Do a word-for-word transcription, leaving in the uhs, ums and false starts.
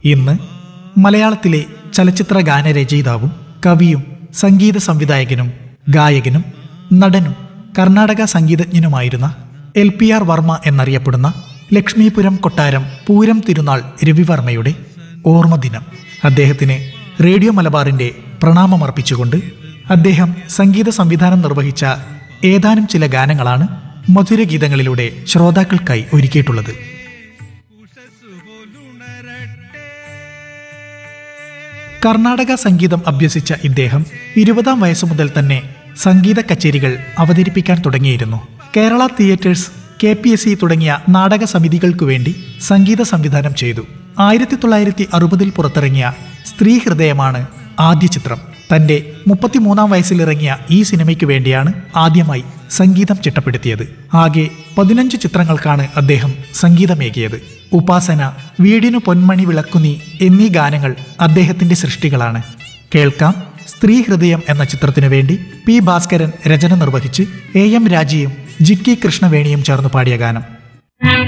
ഇന്ന് മലയാളത്തിലെ ചലച്ചിത്ര ഗാനരചയിതാവും കവിയും സംഗീത സംവിധായകനും ഗായകനും നടനും Karnataka സംഗീതജ്ഞനുമായിരുന്ന L P R Varma എന്നറിയപ്പെടുന്ന ലക്ഷ്മീപുരം കൊട്ടാരം പൂരം തിരുനാൾ രവിവർമ്മയുടെ ഓർമ്മദിനം. അദ്ദേഹത്തിന് റേഡിയോ മലബാറിന്റെ പ്രണാമമർപ്പിച്ചുകൊണ്ട് അദ്ദേഹം സംഗീത സംവിധാനം നിർവഹിച്ച ഏതാനും ചില ഗാനങ്ങളാണ് മധുരഗീതങ്ങളിലൂടെ ശ്രോതാക്കൾക്കായി ഒരുക്കിയിട്ടുള്ളത്. കർണാടക സംഗീതം അഭ്യസിച്ച ഇദ്ദേഹം ഇരുപതാം വയസ്സു മുതൽ തന്നെ സംഗീത കച്ചേരികൾ അവതരിപ്പിക്കാൻ തുടങ്ങിയിരുന്നു. Kerala theatres, K P S C തുടങ്ങിയ നാടക സമിതികൾക്കു വേണ്ടി സംഗീത സംവിധാനം ചെയ്തു. ആയിരത്തി തൊള്ളായിരത്തി അറുപതിൽ പുറത്തിറങ്ങിയ സ്ത്രീ ഹൃദയമാണ് ആദ്യ ചിത്രം. തന്റെ മുപ്പത്തിമൂന്നാം വയസ്സിലിറങ്ങിയ ഈ സിനിമയ്ക്ക് വേണ്ടിയാണ് ആദ്യമായി സംഗീതം ചിട്ടപ്പെടുത്തിയത്. ആകെ പതിനഞ്ച് ചിത്രങ്ങൾക്കാണ് അദ്ദേഹം സംഗീതമേകിയത്. ഉപാസന, വീടിനു പൊന്മണി വിളക്കുനീ എന്നീ ഗാനങ്ങൾ അദ്ദേഹത്തിന്റെ സൃഷ്ടികളാണ്. കേൾക്കാം, സ്ത്രീ ഹൃദയം എന്ന ചിത്രത്തിനു വേണ്ടി പി ഭാസ്കരൻ രചന നിർവഹിച്ച് എ എം രാജയും ജിക്കി കൃഷ്ണവേണിയും ചേർന്ന് പാടിയ ഗാനം.